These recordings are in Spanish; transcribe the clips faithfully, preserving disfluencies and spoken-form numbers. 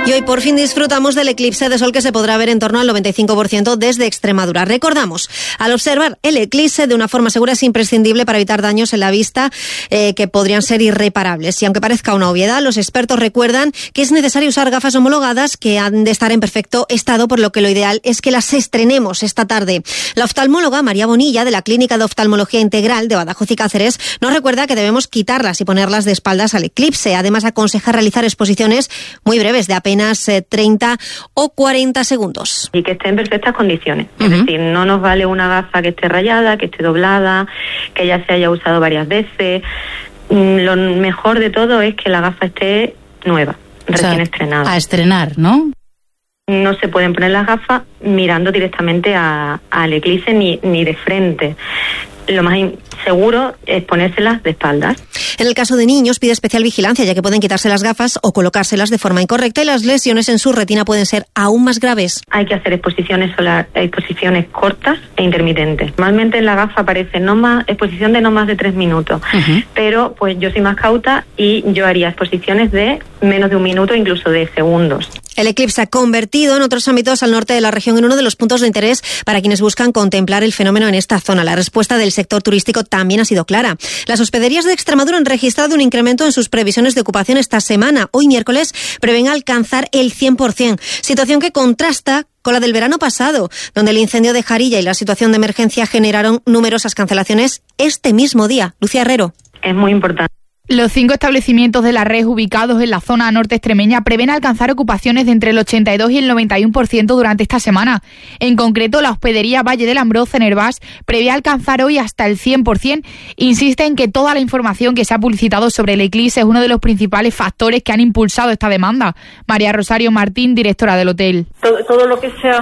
Y hoy por fin disfrutamos del eclipse de sol que se podrá ver en torno al noventa y cinco por ciento desde Extremadura. Recordamos, al observar el eclipse de una forma segura es imprescindible para evitar daños en la vista eh, que podrían ser irreparables. Y aunque parezca una obviedad, los expertos recuerdan que es necesario usar gafas homologadas que han de estar en perfecto estado, por lo que lo ideal es que las estrenemos esta tarde. La oftalmóloga María Bonilla, de la Clínica de Oftalmología Integral de Badajoz y Cáceres, nos recuerda que debemos quitarlas y ponerlas de espaldas al eclipse. Además, aconseja realizar exposiciones muy breves, de apenas treinta o cuarenta segundos. Y que esté en perfectas condiciones. Uh-huh. Es decir, no nos vale una gafa que esté rayada, que esté doblada, que ya se haya usado varias veces. Lo mejor de todo es que la gafa esté nueva, o recién sea, estrenada. A estrenar, ¿no? No se pueden poner las gafas mirando directamente a, al eclipse ni, ni de frente. Lo más seguro es ponérselas de espaldas. En el caso de niños pide especial vigilancia, ya que pueden quitarse las gafas o colocárselas de forma incorrecta y las lesiones en su retina pueden ser aún más graves. Hay que hacer exposiciones solar, exposiciones cortas e intermitentes. Normalmente en la gafa aparece no más, exposición de no más de tres minutos, uh-huh. pero pues yo soy más cauta y yo haría exposiciones de menos de un minuto, incluso de segundos. El eclipse ha convertido en otros ámbitos al norte de la región en uno de los puntos de interés para quienes buscan contemplar el fenómeno en esta zona. La respuesta del sector turístico también ha sido clara. Las hospederías de Extremadura han registrado un incremento en sus previsiones de ocupación esta semana. Hoy miércoles prevén alcanzar el cien por ciento, situación que contrasta con la del verano pasado, donde el incendio de Jarilla y la situación de emergencia generaron numerosas cancelaciones este mismo día. Lucía Herrero. Es muy importante. Los cinco establecimientos de la red ubicados en la zona norte extremeña prevén alcanzar ocupaciones de entre el ochenta y dos y el noventa y uno por ciento durante esta semana. En concreto, la hospedería Valle del Ambroz en Hervás prevé alcanzar hoy hasta el cien por ciento. Insiste en que toda la información que se ha publicitado sobre el eclipse es uno de los principales factores que han impulsado esta demanda. María Rosario Martín, directora del hotel. Todo, todo lo que sea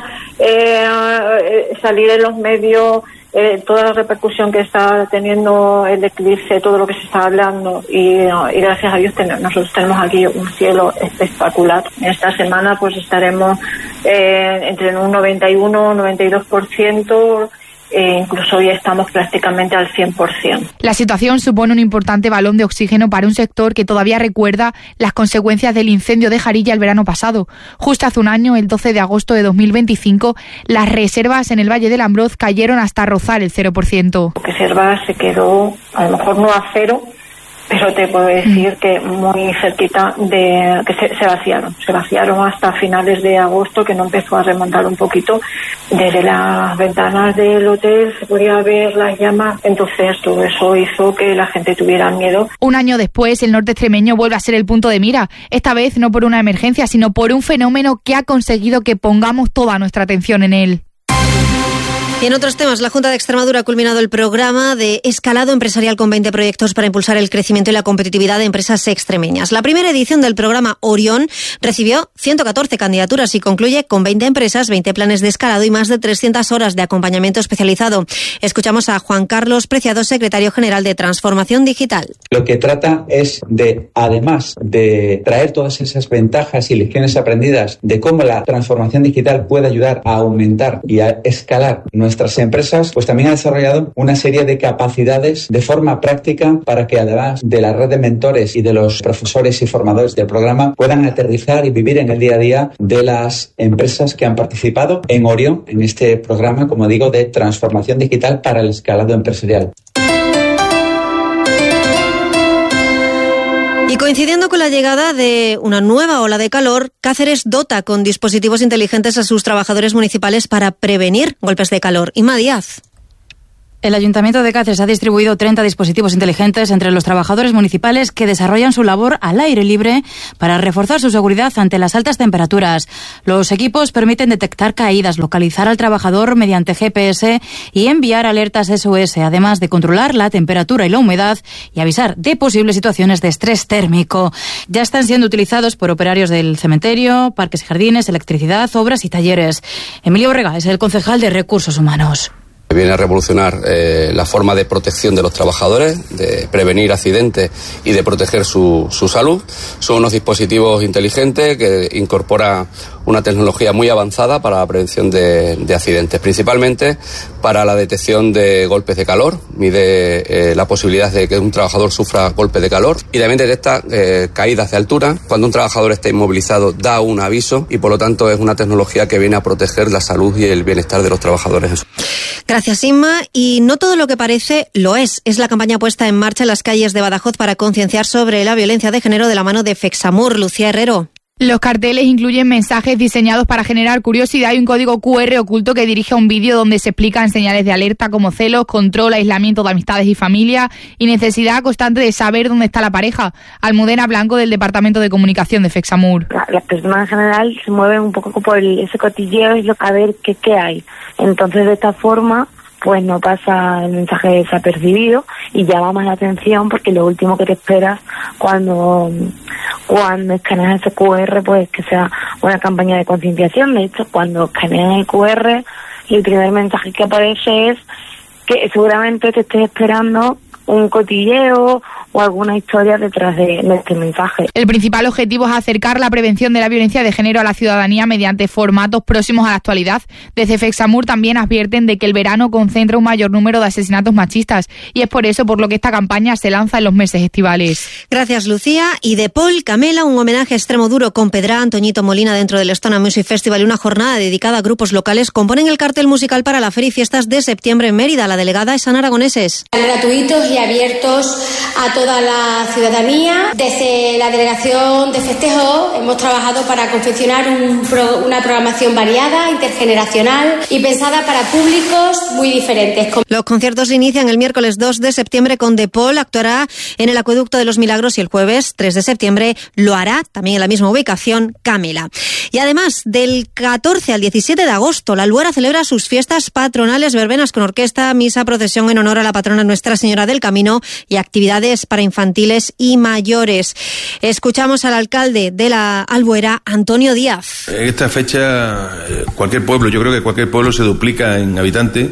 eh, salir en los medios, Eh, toda la repercusión que está teniendo el eclipse, todo lo que se está hablando y, y gracias a Dios ten, nosotros tenemos aquí un cielo espectacular. Esta semana pues estaremos eh, entre un noventa y uno, noventa y dos por ciento, e incluso hoy estamos prácticamente al cien por ciento. La situación supone un importante balón de oxígeno para un sector que todavía recuerda las consecuencias del incendio de Jarilla el verano pasado. Justo hace un año, el doce de agosto de dos mil veinticinco, las reservas en el Valle del Ambroz cayeron hasta rozar el cero por ciento. Reserva se quedó, a lo mejor no a cero, pero te puedo decir que muy cerquita de que se, se vaciaron, se vaciaron hasta finales de agosto, que no empezó a remontar un poquito. Desde las ventanas del hotel se podía ver las llamas, entonces todo eso hizo que la gente tuviera miedo. Un año después, el norte extremeño vuelve a ser el punto de mira, esta vez no por una emergencia, sino por un fenómeno que ha conseguido que pongamos toda nuestra atención en él. Y en otros temas, la Junta de Extremadura ha culminado el programa de escalado empresarial con veinte proyectos para impulsar el crecimiento y la competitividad de empresas extremeñas. La primera edición del programa Orión recibió ciento catorce candidaturas y concluye con veinte empresas, veinte planes de escalado y más de trescientas horas de acompañamiento especializado. Escuchamos a Juan Carlos Preciado, secretario general de Transformación Digital. Lo que trata es de, además de traer todas esas ventajas y lecciones aprendidas de cómo la transformación digital puede ayudar a aumentar y a escalar nuestras empresas, pues también ha desarrollado una serie de capacidades de forma práctica para que, además de la red de mentores y de los profesores y formadores del programa, puedan aterrizar y vivir en el día a día de las empresas que han participado en Orión, en este programa, como digo, de transformación digital para el escalado empresarial. Y coincidiendo con la llegada de una nueva ola de calor, Cáceres dota con dispositivos inteligentes a sus trabajadores municipales para prevenir golpes de calor. Inma Díaz. El Ayuntamiento de Cáceres ha distribuido treinta dispositivos inteligentes entre los trabajadores municipales que desarrollan su labor al aire libre para reforzar su seguridad ante las altas temperaturas. Los equipos permiten detectar caídas, localizar al trabajador mediante G P S y enviar alertas S O S, además de controlar la temperatura y la humedad y avisar de posibles situaciones de estrés térmico. Ya están siendo utilizados por operarios del cementerio, parques y jardines, electricidad, obras y talleres. Emilio Borrega es el concejal de Recursos Humanos. Viene a revolucionar eh, la forma de protección de los trabajadores, de prevenir accidentes y de proteger su, su salud. Son unos dispositivos inteligentes que incorporan una tecnología muy avanzada para la prevención de, de accidentes, principalmente para la detección de golpes de calor, mide eh, la posibilidad de que un trabajador sufra golpes de calor y también detecta eh, caídas de altura. Cuando un trabajador está inmovilizado da un aviso y por lo tanto es una tecnología que viene a proteger la salud y el bienestar de los trabajadores. Gracias, Inma. Y no todo lo que parece lo es. Es la campaña puesta en marcha en las calles de Badajoz para concienciar sobre la violencia de género de la mano de Fexamur. Lucía Herrero. Los carteles incluyen mensajes diseñados para generar curiosidad y un código cu erre oculto que dirige a un vídeo donde se explican señales de alerta como celos, control, aislamiento de amistades y familia y necesidad constante de saber dónde está la pareja. Almudena Blanco, del Departamento de Comunicación de Fexamur. Las personas en general se mueven un poco por el, ese cotilleo y lo a ver qué, qué hay. Entonces, de esta forma, pues no pasa el mensaje desapercibido y llama más la atención porque lo último que te esperas cuando cuando escaneas ese cu erre pues que sea una campaña de concienciación. De hecho, cuando escanean el cu erre, el primer mensaje que aparece es que seguramente te estés esperando un cotilleo o alguna historia detrás de, de este mensaje. El principal objetivo es acercar la prevención de la violencia de género a la ciudadanía mediante formatos próximos a la actualidad. Desde Fexamur también advierten de que el verano concentra un mayor número de asesinatos machistas y es por eso por lo que esta campaña se lanza en los meses estivales. Gracias, Lucía. Y de Paul Camela, un homenaje a Extremo Duro con Pedrá, Antoñito Molina dentro del Estona Music Festival y una jornada dedicada a grupos locales componen el cartel musical para la Feria y Fiestas de septiembre en Mérida. La delegada es Ana Aragoneses. Gratuitos y abiertos a toda la ciudadanía. Desde la Delegación de Festejo hemos trabajado para confeccionar un pro, una programación variada, intergeneracional y pensada para públicos muy diferentes. Los conciertos inician el miércoles dos de septiembre con De Paul, actuará en el Acueducto de los Milagros y el jueves tres de septiembre lo hará, también en la misma ubicación, Camela. Y además, del catorce al diecisiete de agosto, la Albuera celebra sus fiestas patronales, verbenas con orquesta, misa, procesión en honor a la patrona Nuestra Señora del Camino y actividades para infantiles y mayores. Escuchamos al alcalde de la Albuera, Antonio Díaz. En esta fecha, cualquier pueblo, yo creo que cualquier pueblo se duplica en habitantes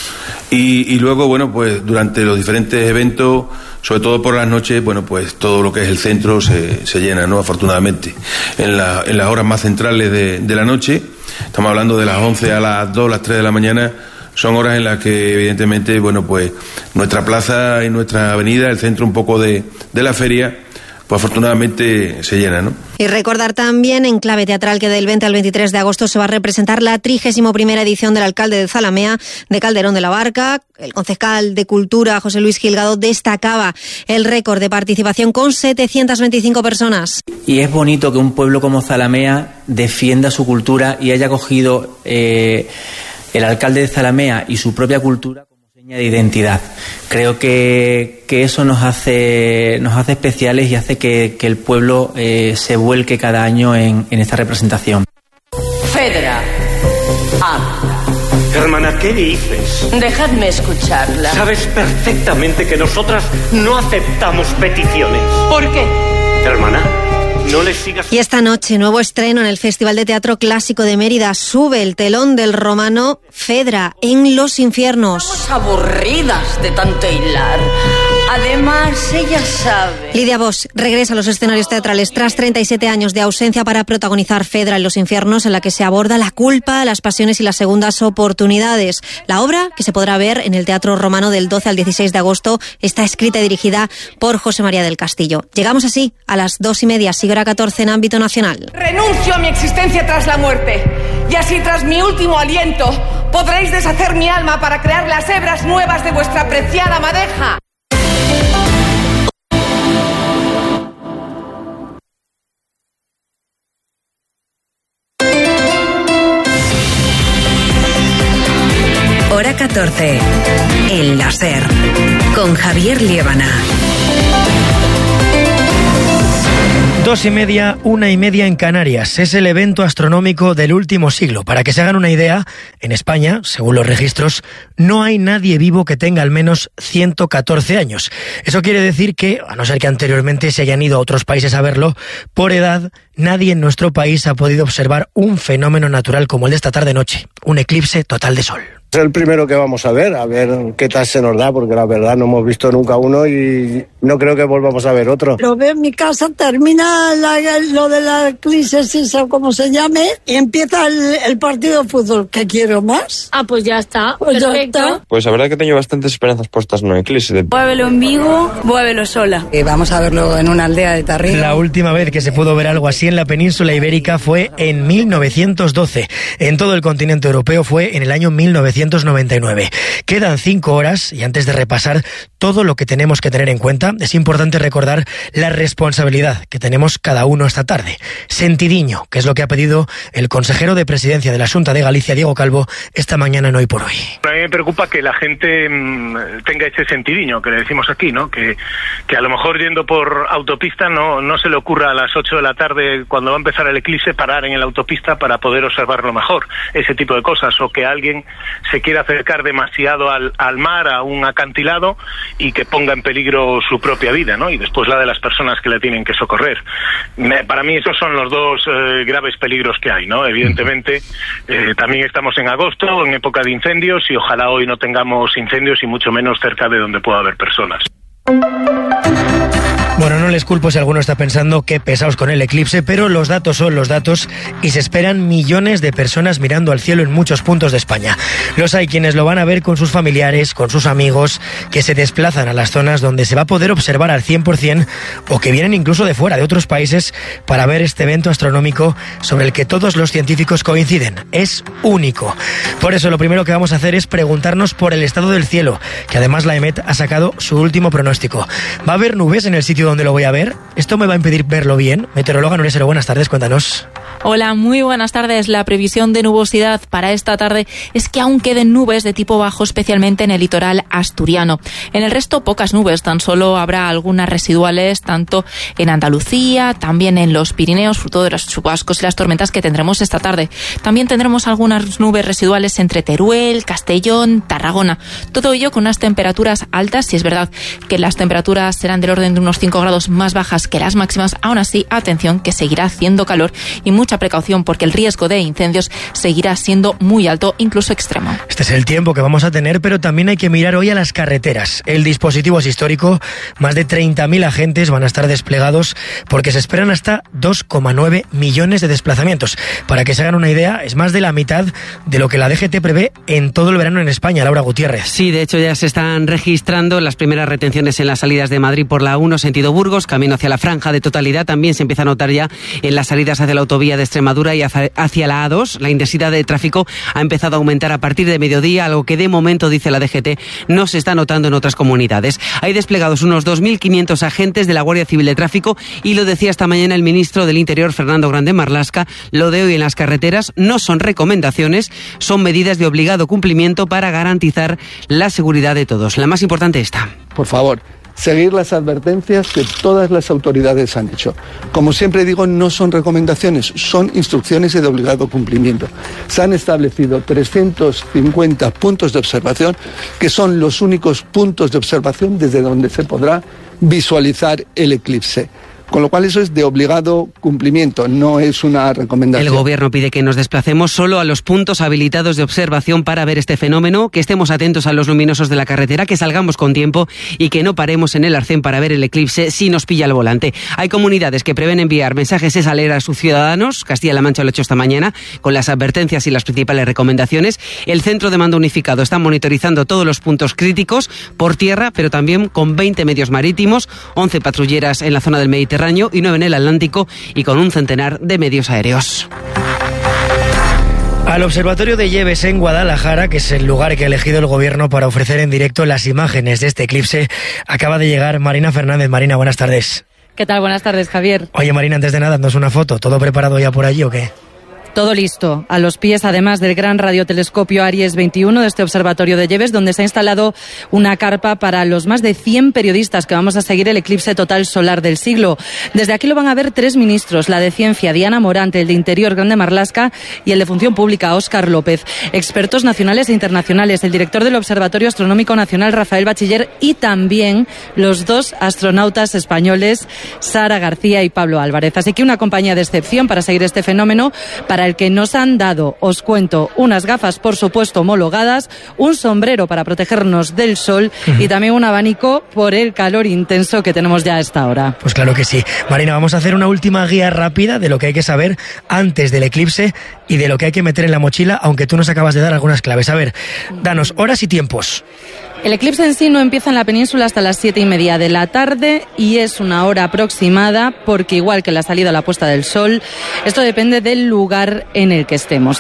y, y luego, bueno, pues durante los diferentes eventos, sobre todo por las noches, bueno, pues todo lo que es el centro se, se llena, ¿no? Afortunadamente. En, la, en las horas más centrales de, de la noche, estamos hablando de las once a las dos, las tres de la mañana, son horas en las que evidentemente, bueno, pues nuestra plaza y nuestra avenida, el centro un poco de, de la feria, pues afortunadamente se llena, ¿no? Y recordar también en clave teatral que del veinte al veintitrés de agosto se va a representar la trigésima primera edición del alcalde de Zalamea, de Calderón de la Barca. El concejal de Cultura, José Luis Gilgado, destacaba el récord de participación con setecientas veinticinco personas. Y es bonito que un pueblo como Zalamea defienda su cultura y haya cogido eh, el alcalde de Zalamea y su propia cultura como seña de identidad. Creo que, que eso nos hace nos hace especiales y hace que, que el pueblo eh, se vuelque cada año en, en esta representación. Fedra, habla. Hermana, ¿qué dices? Dejadme escucharla. Sabes perfectamente que nosotras no aceptamos peticiones. ¿Por qué? Hermana, no le sigas. Y esta noche, nuevo estreno en el Festival de Teatro Clásico de Mérida. Sube el telón del romano Fedra en Los Infiernos. Estamos aburridas de tanto hilar. Además, ella sabe. Lidia Bosch regresa a los escenarios teatrales tras treinta y siete años de ausencia para protagonizar Fedra en Los Infiernos, en la que se aborda la culpa, las pasiones y las segundas oportunidades. La obra, que se podrá ver en el Teatro Romano del doce al dieciséis de agosto, está escrita y dirigida por José María del Castillo. Llegamos así a las dos y media, sigue hora catorce en ámbito nacional. Renuncio a mi existencia tras la muerte, y así tras mi último aliento podréis deshacer mi alma para crear las hebras nuevas de vuestra apreciada madeja. Hora catorce, El Láser, con Javier Liébana. Dos y media, una y media en Canarias. Es el evento astronómico del último siglo. Para que se hagan una idea, en España, según los registros, no hay nadie vivo que tenga al menos ciento catorce años. Eso quiere decir que, a no ser que anteriormente se hayan ido a otros países a verlo, por edad, nadie en nuestro país ha podido observar un fenómeno natural como el de esta tarde-noche, un eclipse total de sol. Es el primero que vamos a ver, a ver qué tal se nos da, porque la verdad no hemos visto nunca uno y no creo que volvamos a ver otro. Lo veo en mi casa, termina la, lo de la eclipse, o como se llame, y empieza el, el partido de fútbol. ¿Qué quiero más? Ah, pues ya está, pues perfecto. Ya está. Pues la verdad que tengo bastantes esperanzas puestas en el eclipse. Voy a verlo en Vigo, voy a verlo sola. Eh, vamos a verlo en una aldea de Tarrino. La última vez que se pudo ver algo así en la península ibérica fue en mil novecientos doce. En todo el continente europeo fue en el año mil novecientos noventa y nueve. Quedan cinco horas y antes de repasar todo lo que tenemos que tener en cuenta, es importante recordar la responsabilidad que tenemos cada uno esta tarde. Sentidiño, que es lo que ha pedido el consejero de Presidencia de la Xunta de Galicia, Diego Calvo, esta mañana en Hoy por Hoy. A mí me preocupa que la gente mmm, tenga ese sentidiño que le decimos aquí, ¿no? Que, que a lo mejor yendo por autopista no, no se le ocurra a las ocho de la tarde, cuando va a empezar el eclipse, parar en la autopista para poder observarlo mejor. Ese tipo de cosas. O que alguien se quiera acercar demasiado al, al mar, a un acantilado, y que ponga en peligro su propia vida, ¿no? Y después la de las personas que le tienen que socorrer. Me, para mí esos son los dos eh, graves peligros que hay, ¿no? Evidentemente, eh, también estamos en agosto, en época de incendios, y ojalá hoy no tengamos incendios y mucho menos cerca de donde pueda haber personas. Bueno, no les culpo si alguno está pensando qué pesados con el eclipse, pero los datos son los datos y se esperan millones de personas mirando al cielo en muchos puntos de España. Los hay quienes lo van a ver con sus familiares, con sus amigos, que se desplazan a las zonas donde se va a poder observar al cien por ciento o que vienen incluso de fuera, de otros países, para ver este evento astronómico sobre el que todos los científicos coinciden. Es único. Por eso lo primero que vamos a hacer es preguntarnos por el estado del cielo, que además la EMET ha sacado su último pronóstico. ¿Va a haber nubes en el sitio donde lo voy a ver? ¿Esto me va a impedir verlo bien? Meteoróloga Nuresero, buenas tardes, cuéntanos. Hola, muy buenas tardes. La previsión de nubosidad para esta tarde es que aún queden nubes de tipo bajo, especialmente en el litoral asturiano. En el resto, pocas nubes, tan solo habrá algunas residuales, tanto en Andalucía, también en los Pirineos, fruto de los chubascos y las tormentas que tendremos esta tarde. También tendremos algunas nubes residuales entre Teruel, Castellón, Tarragona. Todo ello con unas temperaturas altas. Si es verdad que las temperaturas serán del orden de unos cinco grados más bajas que las máximas, aún así, atención, que seguirá haciendo calor y mucha precaución porque el riesgo de incendios seguirá siendo muy alto, incluso extremo. Este es el tiempo que vamos a tener, pero también hay que mirar hoy a las carreteras. El dispositivo es histórico, más de treinta mil agentes van a estar desplegados porque se esperan hasta dos coma nueve millones de desplazamientos. Para que se hagan una idea, es más de la mitad de lo que la D G T prevé en todo el verano en España. Laura Gutiérrez. Sí, de hecho ya se están registrando las primeras retenciones en las salidas de Madrid por la A uno sentido Burgos, camino hacia la franja de totalidad. También se empieza a notar ya en las salidas hacia la autovía de Extremadura y hacia la A dos. La intensidad de tráfico ha empezado a aumentar a partir de mediodía, algo que de momento, dice la D G T, no se está notando en otras comunidades. Hay desplegados unos dos mil quinientos agentes de la Guardia Civil de Tráfico y lo decía esta mañana el ministro del Interior, Fernando Grande Marlaska. Lo de hoy en las carreteras no son recomendaciones, son medidas de obligado cumplimiento para garantizar la seguridad de todos. La más importante esta. Por favor, seguir las advertencias que todas las autoridades han hecho. Como siempre digo, no son recomendaciones, son instrucciones de obligado cumplimiento. Se han establecido trescientos cincuenta puntos de observación, que son los únicos puntos de observación desde donde se podrá visualizar el eclipse. Con lo cual eso es de obligado cumplimiento, no es una recomendación. El Gobierno pide que nos desplacemos solo a los puntos habilitados de observación para ver este fenómeno, que estemos atentos a los luminosos de la carretera, que salgamos con tiempo y que no paremos en el arcén para ver el eclipse si nos pilla el volante. Hay comunidades que prevén enviar mensajes esa alerta a sus ciudadanos. Castilla-La Mancha lo ha hecho esta mañana con las advertencias y las principales recomendaciones. El Centro de Mando Unificado está monitorizando todos los puntos críticos por tierra, pero también con veinte medios marítimos, once patrulleras en la zona del Mediterráneo y nueve en el Atlántico y con un centenar de medios aéreos. Al Observatorio de Lleves en Guadalajara, que es el lugar que ha elegido el Gobierno para ofrecer en directo las imágenes de este eclipse, acaba de llegar Marina Fernández. Marina, buenas tardes. ¿Qué tal? Buenas tardes, Javier. Oye, Marina, antes de nada, ¿nos una foto? ¿Todo preparado ya por allí o qué? Todo listo. A los pies, además del gran radiotelescopio Aries veintiuno de este Observatorio de Lleves, donde se ha instalado una carpa para los más de cien periodistas que vamos a seguir el eclipse total solar del siglo. Desde aquí lo van a ver tres ministros, la de Ciencia, Diana Morante, el de Interior, Grande Marlaska, y el de Función Pública, Óscar López. Expertos nacionales e internacionales, el director del Observatorio Astronómico Nacional, Rafael Bachiller, y también los dos astronautas españoles, Sara García y Pablo Álvarez. Así que una compañía de excepción para seguir este fenómeno, para para el que nos han dado, os cuento, unas gafas, por supuesto, homologadas, un sombrero para protegernos del sol uh-huh. y también un abanico por el calor intenso que tenemos ya a esta hora. Pues claro que sí. Marina, vamos a hacer una última guía rápida de lo que hay que saber antes del eclipse y de lo que hay que meter en la mochila, aunque tú nos acabas de dar algunas claves. A ver, danos horas y tiempos. El eclipse en sí no empieza en la península hasta las siete y media de la tarde y es una hora aproximada porque igual que la salida o la puesta del sol, esto depende del lugar en el que estemos.